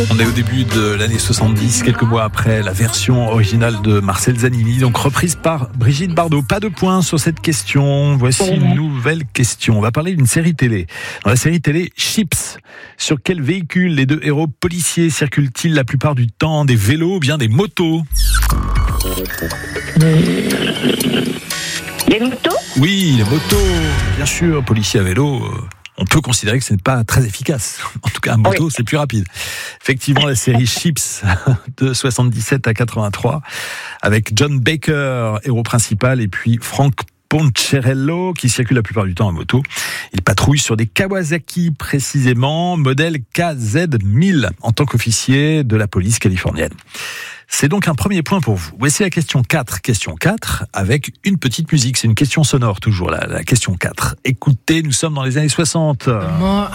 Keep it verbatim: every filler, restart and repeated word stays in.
On est au début de l'année soixante-dix, quelques mois après la version originale de Marcel Zanini, donc reprise par Brigitte Bardot. Pas de points sur cette question. Voici une nouvelle question. On va parler d'une série télé. Dans la série télé Chips, sur quel véhicule les deux héros policiers circulent-ils la plupart du temps? Des vélos ou bien des motos? Les motos? Oui, les motos, bien sûr. Policier à vélo, on peut considérer que ce n'est pas très efficace. En tout cas, un moto, oui, c'est plus rapide. Effectivement, la série Chips de soixante-dix-sept à quatre-vingt-trois, avec John Baker, héros principal, et puis Frank Poncherello, qui circule la plupart du temps en moto. Il patrouille sur des Kawasaki, précisément, modèle K Z mille, en tant qu'officier de la police californienne. C'est donc un premier point pour vous. Voici la question quatre. Question quatre, avec une petite musique. C'est une question sonore, toujours, la, la question quatre. Écoutez, nous sommes dans les années soixante.